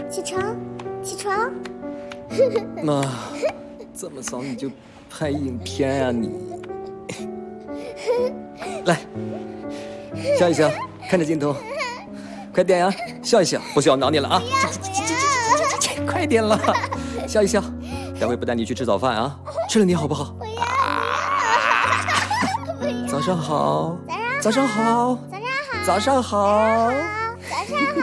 起床，起床！ 妈，这么早你就拍影片呀你？来，笑一笑，看着镜头，快点呀，笑一笑，不需要挠你了啊！快点了，笑一笑，待会不带你去吃早饭啊，吃了你好不好？早上好，早上好，早上好，早上好， 早上好。